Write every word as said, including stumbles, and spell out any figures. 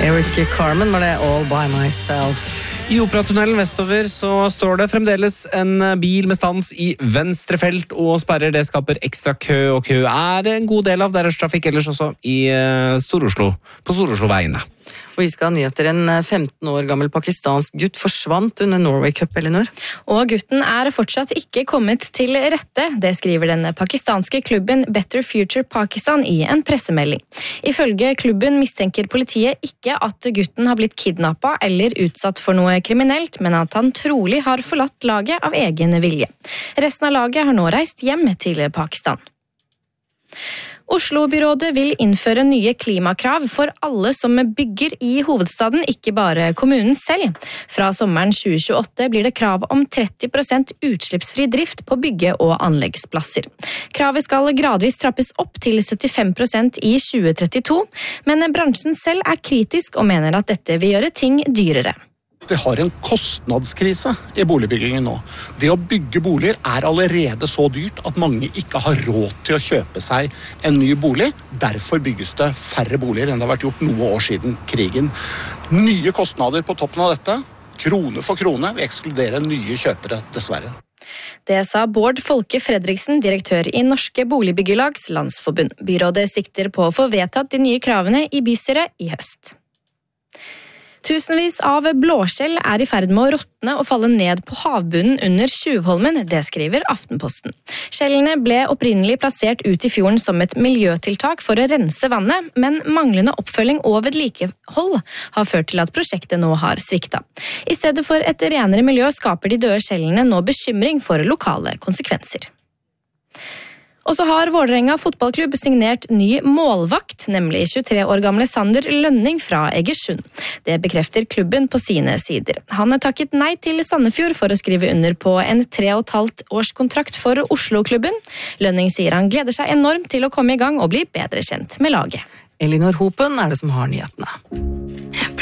Eric Carmen var det All By Myself. I Operatunnelen vestover så står det fremdeles en bil med stans i venstre felt og sperrer. Det skaper ekstra kø, og kø er en god del av deres trafikk ellers også i Stor-Oslo, på Stor-Oslo-veiene. Og vi skal ha nyheter. En femten år gammel pakistansk gutt forsvant under Norway Cup, Elinor. Og gutten er fortsatt ikke kommet til rette. Det skriver den pakistanske klubben Better Future Pakistan i en pressemelding. Ifølge klubben mistenker politiet ikke at gutten har blitt kidnappet eller utsatt for noe kriminelt, men at han trolig har forlatt laget av egen vilje. Resten av laget har nå reist hjem til Pakistan. Oslo-byrådet vil innføre nye klimakrav for alle som bygger i hovedstaden, ikke bare kommunen selv. Fra sommeren tjue tjueåtte blir det krav om tretti prosent utslippsfri drift på bygge- og anleggsplasser. Kravet skal gradvis trappes opp til syttifem prosent i tjue trettito, men bransjen selv er kritisk og mener at dette vil gjøre ting dyrere. Vi har en kostnadskrise i boligbyggingen nå. Det å bygge boliger er allerede så dyrt at mange ikke har råd til å kjøpe seg en ny bolig. Derfor bygges det færre boliger enn det har vært gjort noen år siden krigen. Nye kostnader på toppen av dette, krone for krone, vil ekskludere nye kjøpere, dessverre. Det sa Bård Folke Fredriksen, direktør i Norske Boligbyggelags Landsforbund. Byrådet sikter på å få vedtatt de nye kravene i bystyret i høst. Tusenvis av blåskjell er i ferd med å råtne og falle ned på havbunnen under Tjuvholmen, det skriver Aftenposten. Skjellene ble opprinnelig plassert ut i fjorden som et miljøtiltak for å rense vannet, men manglende oppfølging og vedlikehold har ført til at prosjektet nå har svikta. I stedet for et renere miljø skaper de døde skjellene nå bekymring for lokale konsekvenser. Og så har Vålerenga fotballklubb signert ny målvakt, nemlig tjuetre år gamle Sander Lønning fra Egersund. Det bekrefter klubben på sine sider. Han har takket nei til Sandefjord for å skrive under på en tre og et halvt års kontrakt for Oslo-klubben. Lønning sier han gleder seg enormt til å komme i gang og bli bedre kjent med laget. Elinor Hopen er det som har nyhetene.